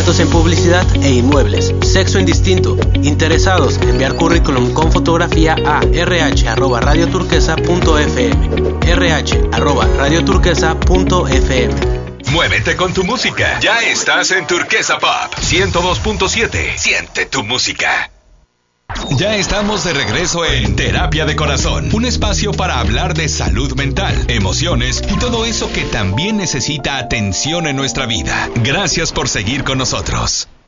Expertos en publicidad e inmuebles. Sexo indistinto. Interesados, enviar currículum con fotografía a rh@radioturquesa.fm. rh@radioturquesa.fm. Muévete con tu música. Ya estás en Turquesa Pop 102.7. Siente tu música. Ya estamos de regreso en Terapia de Corazón, un espacio para hablar de salud mental, emociones y todo eso que también necesita atención en nuestra vida. Gracias por seguir con nosotros.